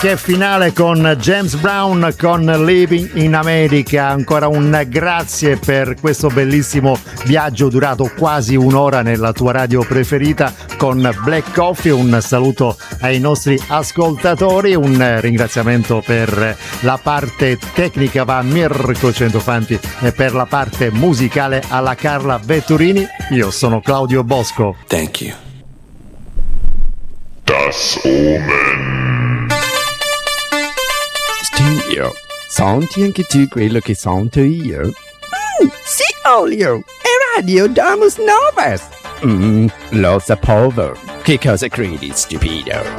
Che finale con James Brown con Living in America. Ancora un grazie per questo bellissimo viaggio durato quasi un'ora nella tua radio preferita con Black Coffee. Un saluto ai nostri ascoltatori, un ringraziamento per la parte tecnica va a Mirko Centofanti e per la parte musicale alla Carla Vetturini. Io sono Claudio Bosco. Thank you. Das Omen. Io senti anche tu quello che sento io? Sì, Olio, è Radio Damus Novas. Lo sapevo. Che cosa credi, stupido?